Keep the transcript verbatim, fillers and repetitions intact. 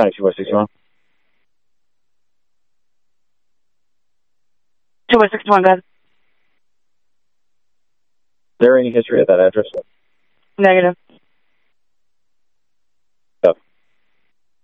County two by sixty-one. two by sixty-one, guys. Is there any history at that address? Negative.